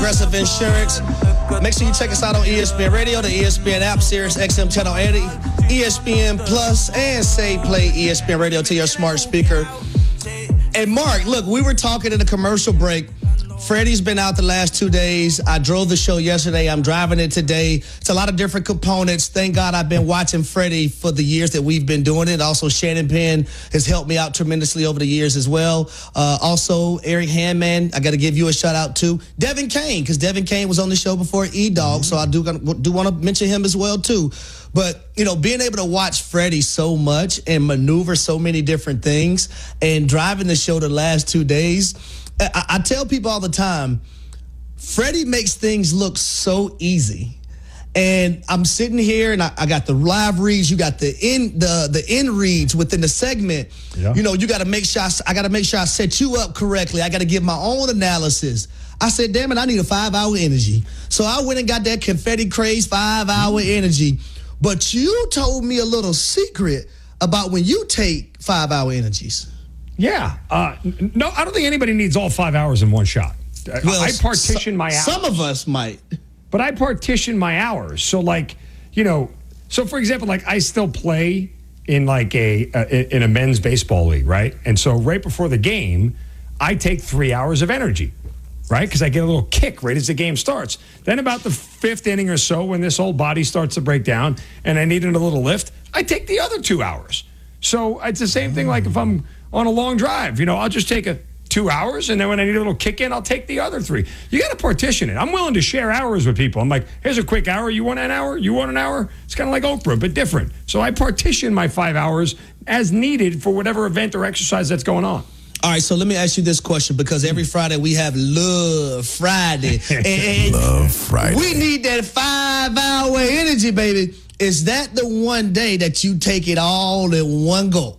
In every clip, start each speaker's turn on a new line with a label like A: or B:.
A: Progressive Insurance. Make sure you check us out on ESPN Radio, the ESPN app, Sirius XM Channel 80, ESPN Plus, and say play ESPN Radio to your smart speaker. And Mark, look, we were talking in the commercial break. Freddie's been out the last 2 days. I drove the show yesterday. I'm driving it today. It's a lot of different components. Thank God I've been watching Freddie for the years that we've been doing it. Also, Shannon Penn has helped me out tremendously over the years as well. Also, Eric Handman, I got to give you a shout out to Devin Kane, because Devin Kane was on the show before E-Dog, so I do want to mention him as well too. But, you know, being able to watch Freddie so much and maneuver so many different things and driving the show the last 2 days, I tell people all the time, Freddie makes things look so easy. And I'm sitting here and I got the live reads, you got the end reads within the segment. Yeah. You know, you got to make sure I got to make sure I set you up correctly. I got to give my own analysis. I said, damn it, I need a 5-hour energy. So I went and got that confetti craze 5-hour energy. But you told me a little secret about when you take 5-hour energies.
B: Yeah. No, I don't think anybody needs all 5 hours in one shot.
A: Well,
B: I partition my hours.
A: Some of us might.
B: But I partition my hours. So, like, you know, so for example, like I still play in like in a men's baseball league, right? And so right before the game, I take 3 hours of energy, right? Because I get a little kick right as the game starts. Then about the fifth inning or so, when this whole body starts to break down and I need a little lift, I take the other 2 hours. So it's the same thing like if I'm on a long drive, you know, I'll just take 2 hours, and then when I need a little kick in, I'll take the other 3. You got to partition it. I'm willing to share hours with people. I'm like, here's a quick hour. You want an hour? You want an hour? It's kind of like Oprah, but different. So I partition my 5 hours as needed for whatever event or exercise that's going on.
A: All right, so let me ask you this question, because every Friday we have Love Friday. And
C: Love Friday.
A: We need that 5-hour energy, baby. Is that the one day that you take it all in one gulp?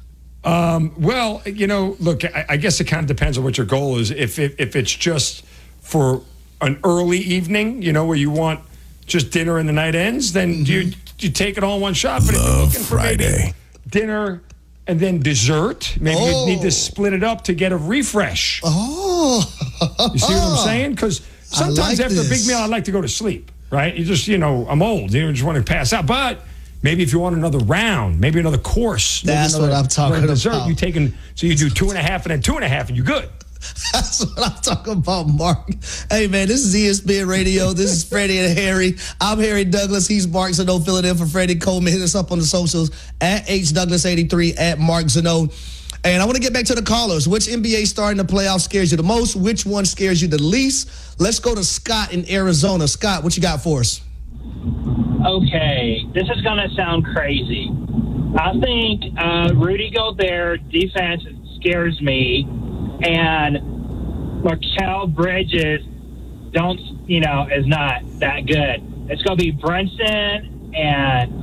B: Well, you know, look, I guess it kind of depends on what your goal is. If it's just for an early evening, you know, where you want just dinner and the night ends, then you take it all in one shot. But if you're looking for maybe dinner and then dessert, maybe you need to split it up to get a refresh.
A: Oh.
B: You see what I'm saying? Because sometimes after a big meal, I like to go to sleep, right? You just, you know, I'm old. You just want to pass out. But maybe if you want another round, maybe another course.
A: That's what I'm talking
B: dessert,
A: about.
B: So you do 2.5 and then 2.5 and you're good.
A: That's what I'm talking about, Mark. Hey, man, this is ESPN Radio. This is Freddie and Harry. I'm Harry Douglas. He's Mark Zano, filling in for Freddie Coleman. Hit us up on the socials at HDouglas83, at Mark Zano. And I want to get back to the callers. Which NBA star in the playoffs scares you the most? Which one scares you the least? Let's go to Scott in Arizona. Scott, what you got for us?
D: Okay, this is going to sound crazy. I think Rudy Gobert defense scares me, and Mikal Bridges is not that good. It's going to be Brunson and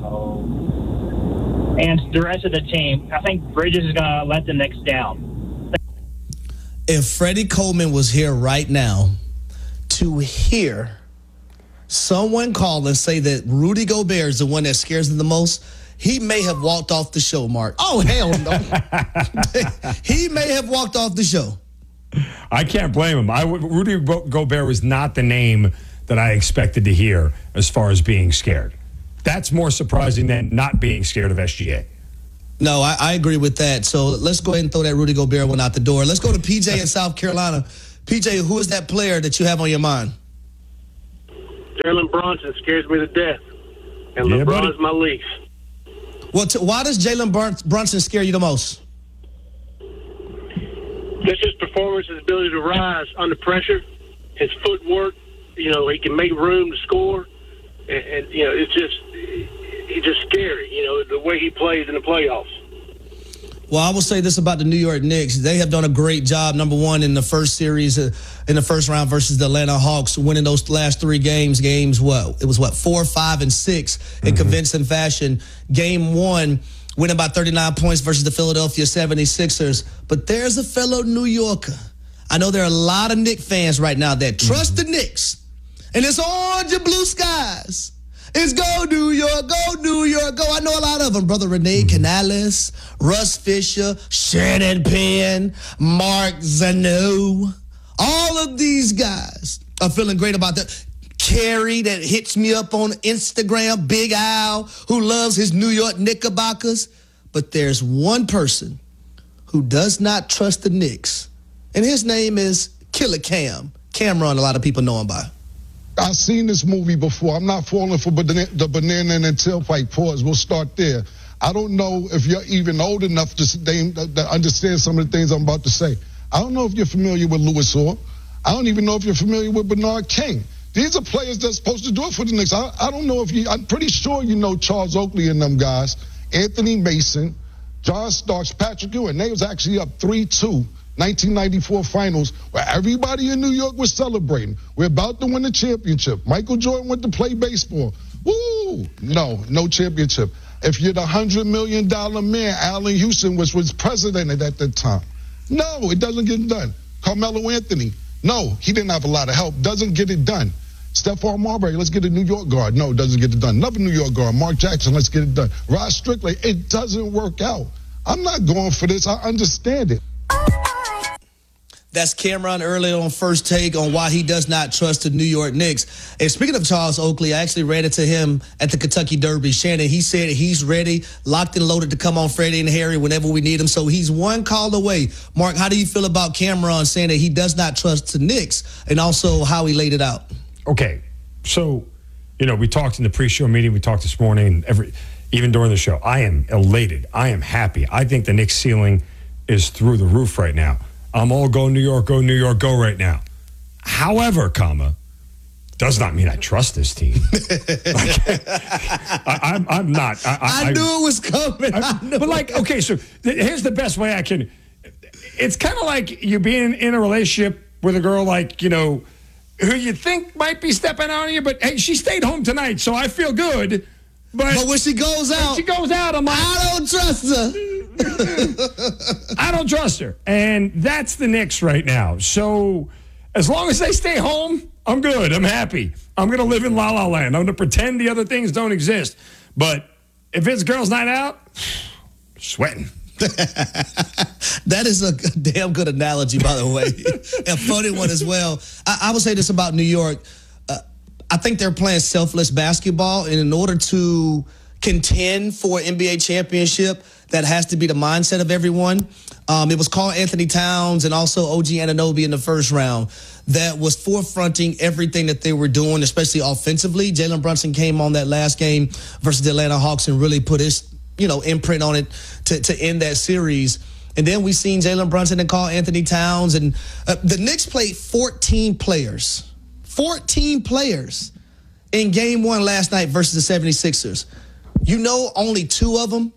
D: the rest of the team. I think Bridges is going to let the Knicks down.
A: If Freddie Coleman was here right now to hear someone call and say that Rudy Gobert is the one that scares him the most, he may have walked off the show, Mark. Oh, hell no. He may have walked off the show.
B: I can't blame him. Rudy Gobert was not the name that I expected to hear as far as being scared. That's more surprising than not being scared of SGA.
A: No, I agree with that. So let's go ahead and throw that Rudy Gobert one out the door. Let's go to PJ in South Carolina. PJ, who is that player that you have on your mind?
E: Jalen Brunson scares me to death, and LeBron's my least.
A: Well, why does Jalen Brunson scare you the most?
E: Just his performance, his ability to rise under pressure, his footwork. You know, he can make room to score, and you know, he's just scary. You know, the way he plays in the playoffs.
A: Well, I will say this about the New York Knicks. They have done a great job, number one, in the first series, in the first round versus the Atlanta Hawks, winning those last 3 games. It was 4, 5, and 6 in convincing fashion. Game 1, winning by 39 points versus the Philadelphia 76ers. But there's a fellow New Yorker. I know there are a lot of Knicks fans right now that trust the Knicks. And it's orange and blue skies. It's go New York, go. I know a lot of them. Brother Renee Canales, Russ Fisher, Shannon Penn, Mark Zano. All of these guys are feeling great about that. Carrie that hits me up on Instagram, Big Al, who loves his New York Knickerbockers. But there's one person who does not trust the Knicks, and his name is Killer Cam. Cameron, a lot of people know him by.
C: I've seen this movie before. I'm not falling for the banana and tailpipe pause. We'll start there. I don't know if you're even old enough to understand some of the things I'm about to say. I don't know if you're familiar with Louis Orr. I don't even know if you're familiar with Bernard King. These are players that's supposed to do it for the Knicks. I don't know if I'm pretty sure you know Charles Oakley and them guys, Anthony Mason, John Starks, Patrick Ewing. They was actually up 3-2. 1994 finals, where everybody in New York was celebrating. We're about to win the championship. Michael Jordan went to play baseball. Woo! No championship. If you're the $100 million man, Allen Houston was president at that time. No, it doesn't get done. Carmelo Anthony, no, he didn't have a lot of help. Doesn't get it done. Stephon Marbury, let's get a New York guard. No, doesn't get it done. Another New York guard, Mark Jackson, let's get it done. Rod Strickland, it doesn't work out. I'm not going for this. I understand it.
A: That's Cameron earlier on First Take on why he does not trust the New York Knicks. And speaking of Charles Oakley, I actually read it to him at the Kentucky Derby. Shannon, he said he's ready, locked and loaded to come on Freddie and Harry whenever we need him. So he's one call away. Mark, how do you feel about Cameron saying that he does not trust the Knicks and also how he laid it out?
B: Okay, so, we talked in the pre-show meeting. We talked this morning and even during the show. I am elated. I am happy. I think the Knicks ceiling is through the roof right now. I'm all go New York, go right now. However, does not mean I trust this team. I'm not.
A: I knew it was coming.
B: Okay, so here's the best way I can. It's kind of like you being in a relationship with a girl, who you think might be stepping out on you, but hey, she stayed home tonight, so I feel good. But
A: when she goes out,
B: I'm like,
A: I don't trust her.
B: I don't trust her. And that's the Knicks right now. So as long as they stay home, I'm good. I'm happy. I'm going to live in La La Land. I'm going to pretend the other things don't exist. But if it's girls' night out, sweating.
A: That is a damn good analogy, by the way. A funny one as well. I would say this about New York. I think they're playing selfless basketball, and in order to contend for an NBA championship, that has to be the mindset of everyone. It was Karl Anthony Towns and also OG Anunoby in the first round that was forefronting everything that they were doing, especially offensively. Jalen Brunson came on that last game versus the Atlanta Hawks and really put his imprint on it to end that series. And then we seen Jalen Brunson and Karl Anthony Towns. And the Knicks played 14 players. 14 players in game one last night versus the 76ers. Only 2 of them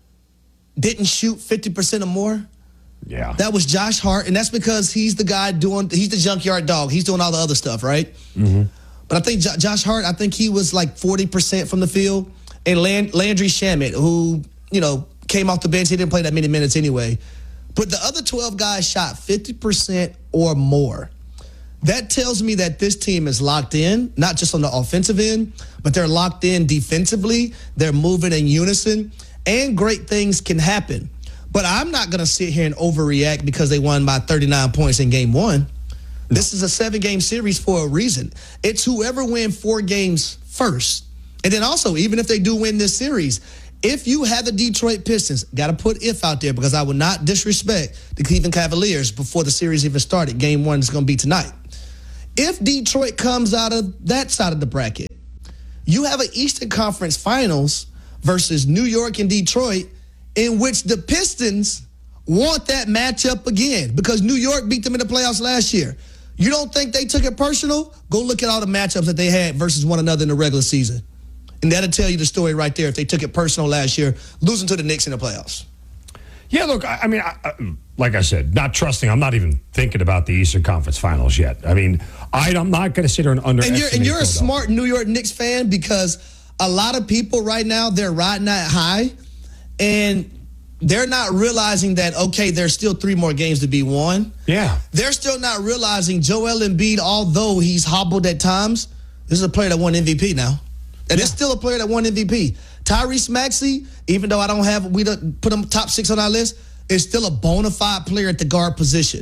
A: didn't shoot 50% or more.
B: Yeah.
A: That was Josh Hart, and that's because he's the guy he's the junkyard dog. He's doing all the other stuff, right?
B: Mm-hmm.
A: But I think Josh Hart, he was like 40% from the field. And Landry Shamet, who, came off the bench, he didn't play that many minutes anyway. But the other 12 guys shot 50% or more. That tells me that this team is locked in, not just on the offensive end, but they're locked in defensively. They're moving in unison, and great things can happen. But I'm not going to sit here and overreact because they won by 39 points in game one. This is a 7-game series for a reason. It's whoever wins 4 games first. And then also, even if they do win this series, if you have the Detroit Pistons, got to put if out there because I would not disrespect the Cleveland Cavaliers before the series even started. Game 1 is going to be tonight. If Detroit comes out of that side of the bracket, you have an Eastern Conference Finals versus New York and Detroit in which the Pistons want that matchup again because New York beat them in the playoffs last year. You don't think they took it personal? Go look at all the matchups that they had versus one another in the regular season. And that'll tell you the story right there if they took it personal last year, losing to the Knicks in the playoffs.
B: Yeah, look, like I said, not trusting. I'm not even thinking about the Eastern Conference Finals yet. I'm not going to sit here and underestimate.
A: And you're a smart New York Knicks fan because a lot of people right now, they're riding that high, and they're not realizing that, okay, there's still 3 more games to be won.
B: Yeah.
A: They're still not realizing Joel Embiid, although he's hobbled at times, this is a player that won MVP now. And it's still a player that won MVP. Tyrese Maxey, even though we don't put him top 6 on our list, is still a bona fide player at the guard position.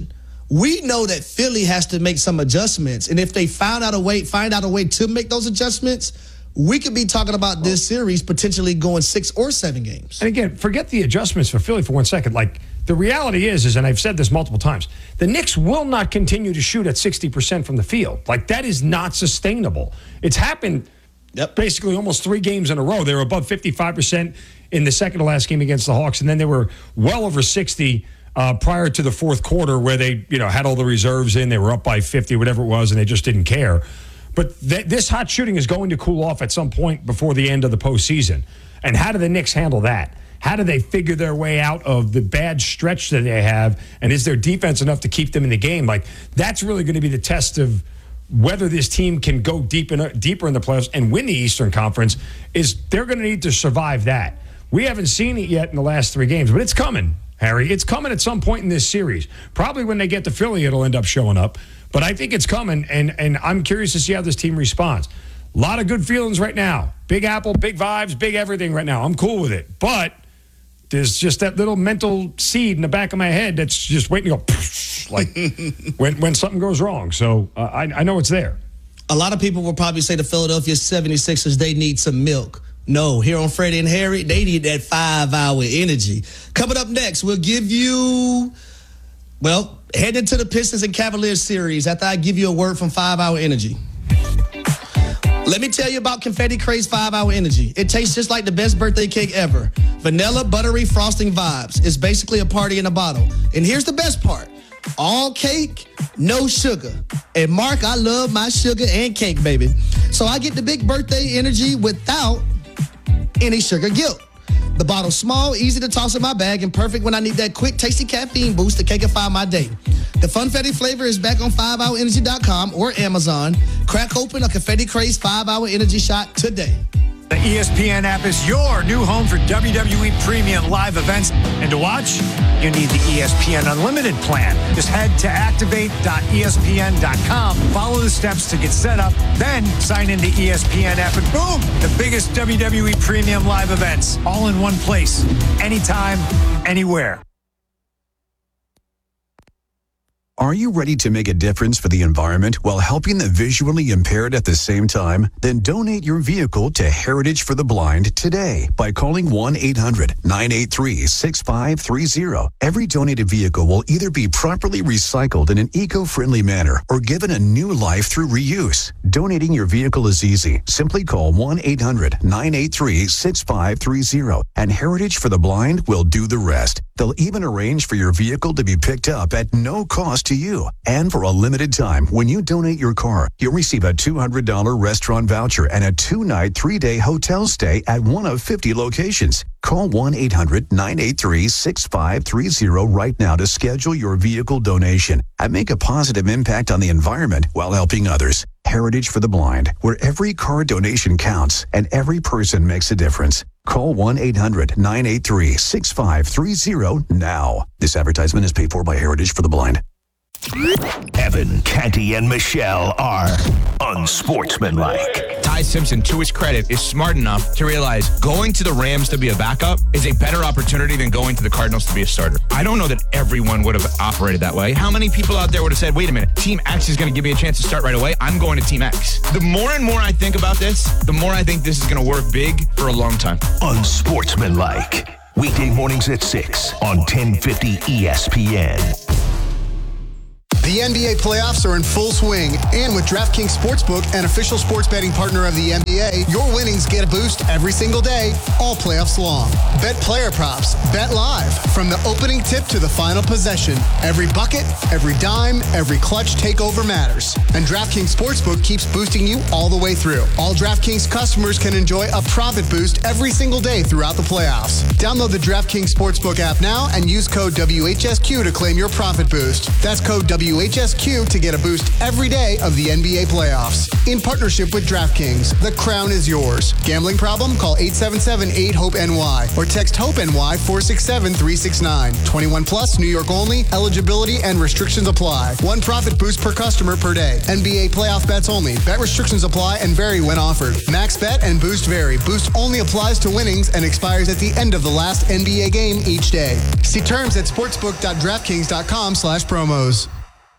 A: We know that Philly has to make some adjustments. And if they find out a way to make those adjustments, we could be talking about this series potentially going 6 or 7 games.
B: And again, forget the adjustments for Philly for 1 second. Like, the reality is, and I've said this multiple times, the Knicks will not continue to shoot at 60% from the field. Like, that is not sustainable. It's happened basically almost 3 games in a row. They were above 55% in the second to last game against the Hawks, and then they were well over 60 prior to the fourth quarter where they, had all the reserves in. They were up by 50, whatever it was, and they just didn't care. But this hot shooting is going to cool off at some point before the end of the postseason. And how do the Knicks handle that? How do they figure their way out of the bad stretch that they have? And is their defense enough to keep them in the game? Like, that's really going to be the test of whether this team can go deeper in the playoffs and win the Eastern Conference. Is they're going to need to survive that. We haven't seen it yet in the last 3 games, but it's coming, Harry. It's coming at some point in this series. Probably when they get to Philly, it'll end up showing up. But I think it's coming, and I'm curious to see how this team responds. A lot of good feelings right now. Big Apple, big vibes, big everything right now. I'm cool with it. But there's just that little mental seed in the back of my head that's just waiting to go, like when something goes wrong. So I know it's there.
A: A lot of people will probably say the Philadelphia 76ers, they need some milk. No, here on Freddie and Harry, they need that 5-hour energy. Coming up next, we'll give you, head into the Pistons and Cavaliers series after I give you a word from 5-hour energy. Let me tell you about Confetti Craze 5-hour energy. It tastes just like the best birthday cake ever. Vanilla, buttery, frosting vibes. It's basically a party in a bottle. And here's the best part. All cake, no sugar. And Mark, I love my sugar and cake, baby. So I get the big birthday energy without any sugar guilt. The bottle's small, easy to toss in my bag, and perfect when I need that quick, tasty caffeine boost to cakeify my day. The Funfetti flavor is back on 5hourenergy.com or Amazon. Crack open a Confetti Craze 5-hour energy shot today.
F: The ESPN app is your new home for WWE Premium live events. And to watch, you need the ESPN Unlimited plan. Just head to activate.espn.com, follow the steps to get set up, then sign into ESPN app, and boom, the biggest WWE Premium live events, all in one place, anytime, anywhere.
G: Are you ready to make a difference for the environment while helping the visually impaired at the same time? Then donate your vehicle to Heritage for the Blind today by calling 1-800-983-6530. Every donated vehicle will either be properly recycled in an eco-friendly manner or given a new life through reuse. Donating your vehicle is easy. Simply call 1-800-983-6530 and Heritage for the Blind will do the rest. They'll even arrange for your vehicle to be picked up at no cost to you. And for a limited time, when you donate your car, you'll receive a $200 restaurant voucher and a 2-night, 3-day hotel stay at one of 50 locations. Call 1-800-983-6530 right now to schedule your vehicle donation and make a positive impact on the environment while helping others. Heritage for the Blind, where every car donation counts and every person makes a difference. Call 1-800-983-6530 now. This advertisement is paid for by Heritage for the Blind.
H: Evan, Canty, and Michelle are unsportsmanlike.
I: Ty Simpson, to his credit, is smart enough to realize going to the Rams to be a backup is a better opportunity than going to the Cardinals to be a starter. I don't know that everyone would have operated that way. How many people out there would have said, wait a minute, Team X is going to give me a chance to start right away. I'm going to Team X. The more and more I think about this, the more I think this is going to work big for a long time.
H: Unsportsmanlike. Weekday mornings at 6 on 1050 ESPN.
J: The NBA playoffs are in full swing, and with DraftKings Sportsbook, an official sports betting partner of the NBA, your winnings get a boost every single day, all playoffs long. Bet player props, bet live, from the opening tip to the final possession. Every bucket, every dime, every clutch takeover matters. And DraftKings Sportsbook keeps boosting you all the way through. All DraftKings customers can enjoy a profit boost every single day throughout the playoffs. Download the DraftKings Sportsbook app now and use code WHSQ to claim your profit boost. That's code WHSQ to get a boost every day of the NBA playoffs. In partnership with DraftKings, the crown is yours. Gambling problem? Call 877-8-HOPE-NY or text HOPE-NY 467-369. 21 plus, New York only. Eligibility and restrictions apply. One profit boost per customer per day. NBA playoff bets only. Bet restrictions apply and vary when offered. Max bet and boost vary. Boost only applies to winnings and expires at the end of the last NBA game each day. See terms at sportsbook.draftkings.com/promos.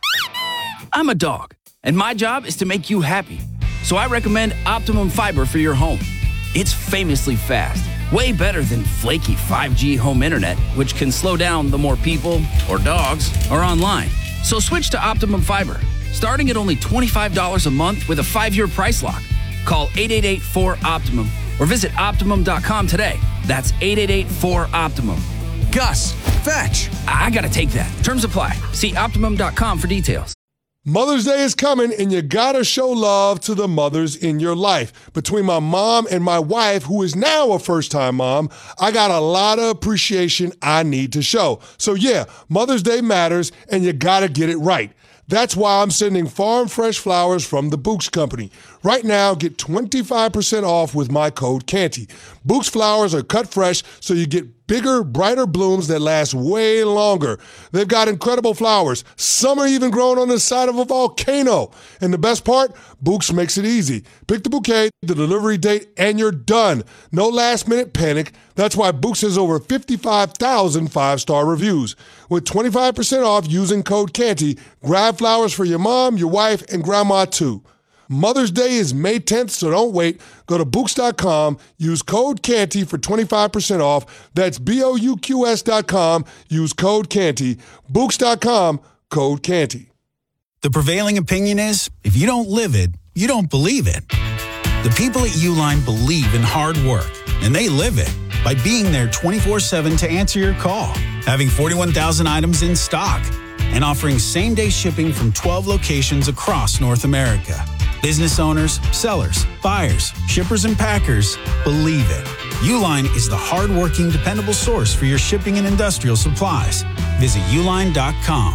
K: I'm a dog, and my job is to make you happy. So I recommend Optimum Fiber for your home. It's famously fast, way better than flaky 5G home internet, which can slow down the more people or dogs are online. So switch to Optimum Fiber, starting at only $25 a month with a 5-year price lock. Call 888-4-OPTIMUM or visit Optimum.com today. That's 888-4-OPTIMUM. Gus, fetch. I gotta take that. Terms apply. See Optimum.com for details.
L: Mother's Day is coming, and you gotta show love to the mothers in your life. Between my mom and my wife, who is now a first-time mom, I got a lot of appreciation I need to show. So yeah, Mother's Day matters, and you gotta get it right. That's why I'm sending farm fresh flowers from the Books Company. Right now, get 25% off with my code Canty. Books flowers are cut fresh, so you get bigger, brighter blooms that last way longer. They've got incredible flowers. Some are even growing on the side of a volcano. And the best part, Books makes it easy. Pick the bouquet, the delivery date, and you're done. No last-minute panic. That's why Books has over 55,000 5-star reviews. With 25% off using code Canty, grab flowers for your mom, your wife, and grandma too. Mother's Day is May 10th, so don't wait. Go to Books.com, use code Canty for 25% off. That's BOUQS.com, use code Canty. Books.com, code Canty.
M: The prevailing opinion is, if you don't live it, you don't believe it. The people at Uline believe in hard work, and they live it by being there 24/7 to answer your call, having 41,000 items in stock, and offering same-day shipping from 12 locations across North America. Business owners, sellers, buyers, shippers, and packers believe it. Uline is the hard-working, dependable source for your shipping and industrial supplies. Visit uline.com.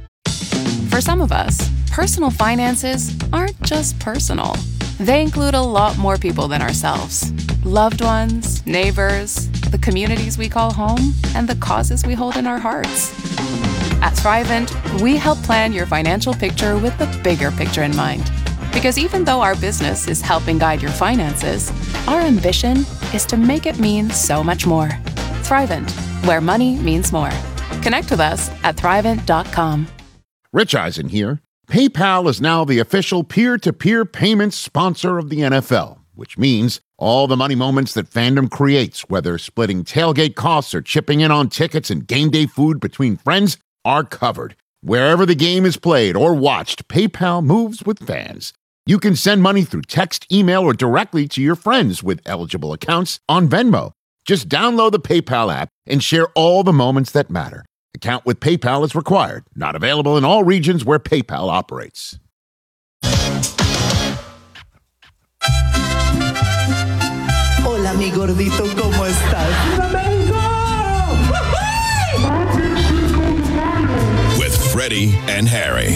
N: For some of us, personal finances aren't just personal. They include a lot more people than ourselves. Loved ones, neighbors, the communities we call home, and the causes we hold in our hearts. At Thrivent, we help plan your financial picture with the bigger picture in mind. Because even though our business is helping guide your finances, our ambition is to make it mean so much more. Thrivent, where money means more. Connect with us at Thrivent.com.
O: Rich Eisen here. PayPal is now the official peer-to-peer payments sponsor of the NFL, which means all the money moments that fandom creates, whether splitting tailgate costs or chipping in on tickets and game day food between friends, are covered. Wherever the game is played or watched, PayPal moves with fans. You can send money through text, email, or directly to your friends with eligible accounts on Venmo. Just download the PayPal app and share all the moments that matter. Account with PayPal is required. Not available in all regions where PayPal operates.
P: Hola, mi gordito, ¿cómo estás?
H: With Freddie and Harry.